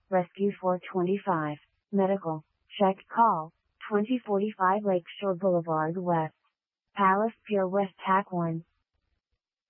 Rescue 425, Medical, check call, 2045 Lakeshore Boulevard West. Palace Pier West TAC 1.